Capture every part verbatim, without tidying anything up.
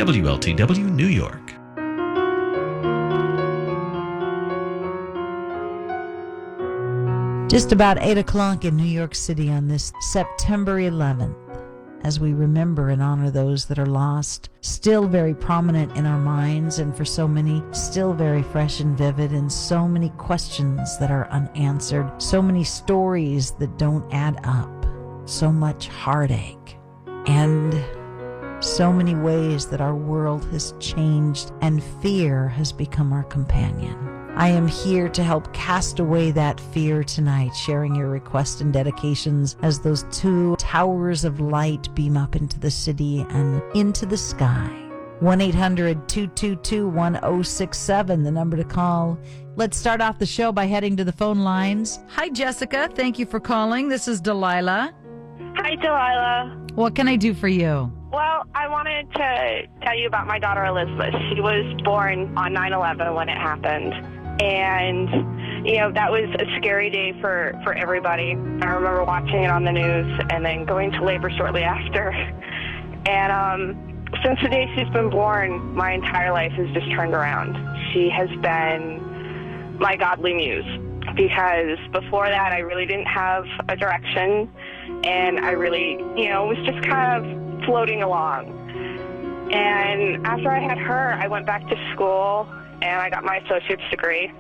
W L T W New York. Just about eight o'clock in New York City on this September eleventh, as we remember and honor those that are lost, still very prominent in our minds, and for so many, still very fresh and vivid, and so many questions that are unanswered, so many stories that don't add up, so much heartache, and so many ways that our world has changed and fear has become our companion. I am here to help cast away that fear tonight, sharing your requests and dedications as those two towers of light beam up into the city and into the sky. one eight hundred two two two one oh six seven, the number to call. Let's start off the show by heading to the phone lines. Hi, Jessica. Thank you for calling. This is Delilah. Hi, Delilah. What can I do for you? Well, I wanted to tell you about my daughter, Elizabeth. She was born on nine eleven when it happened. And, you know, that was a scary day for, for everybody. I remember watching it on the news and then going to labor shortly after. And um, since the day she's been born, my entire life has just turned around. She has been my godly muse, because before that I really didn't have a direction, and I really, you know, was just kind of floating along. And after I had her, I went back to school and I got my associate's degree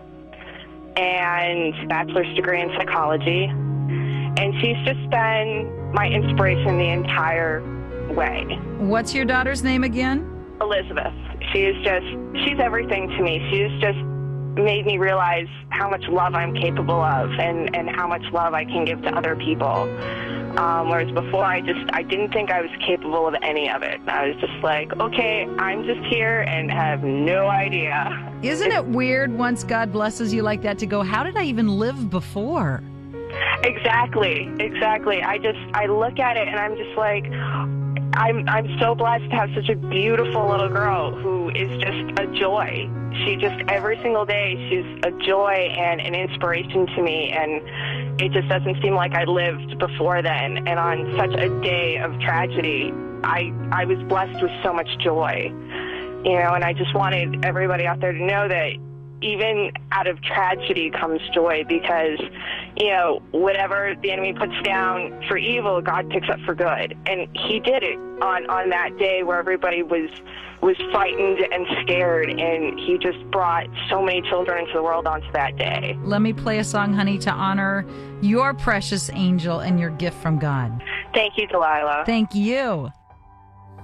and bachelor's degree in psychology. And she's just been my inspiration the entire way. What's your daughter's name again? Elizabeth. She is just, she's everything to me. She's just made me realize how much love I'm capable of, and, and how much love I can give to other people. Um, whereas before, I just, I didn't think I was capable of any of it. I was just like, okay, I'm just here and have no idea. Isn't it weird once God blesses you like that to go, how did I even live before? Exactly, exactly. I just, I look at it and I'm just like, I'm, I'm so blessed to have such a beautiful little girl who is just a joy. She just, every single day, she's a joy and an inspiration to me, and it just doesn't seem like I lived before then. And on such a day of tragedy, I, I was blessed with so much joy, you know, and I just wanted everybody out there to know that even out of tragedy comes joy, because, you know, whatever the enemy puts down for evil, God picks up for good. And he did it on, on that day where everybody was was frightened and scared, and he just brought so many children into the world onto that day. Let me play a song, honey, to honor your precious angel and your gift from God. Thank you, Delilah. Thank you.